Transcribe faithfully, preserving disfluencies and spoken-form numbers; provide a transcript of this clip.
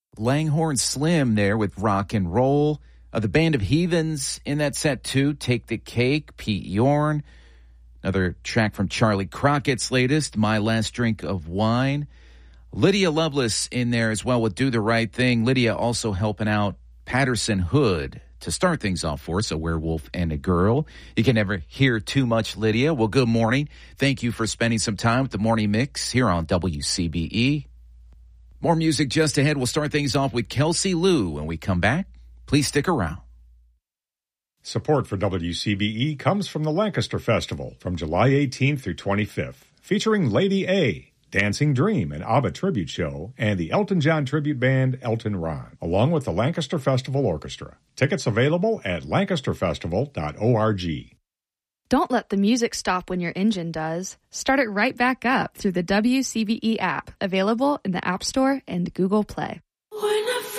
Langhorne Slim there with Rock and Roll. Uh, the Band of Heathens in that set too. Take the Cake, Pete Yorn. Another track from Charlie Crockett's latest, My Last Drink of Wine. Lydia Lovelace in there as well with Do the Right Thing. Lydia also helping out Patterson Hood to start things off for us, A Werewolf and a Girl. You can never hear too much, Lydia. Well, good morning. Thank you for spending some time with the Morning Mix here on W C B E. More music just ahead. We'll start things off with Kelsey Lou. When we come back, please stick around. Support for W C B E comes from the Lancaster Festival from July eighteenth through twenty-fifth, featuring Lady A, Dancing Dream, an ABBA tribute show, and the Elton John tribute band Elton Ron, along with the Lancaster Festival Orchestra. Tickets available at lancaster festival dot org. Don't let the music stop when your engine does. Start it right back up through the W C B E app, available in the App Store and Google Play.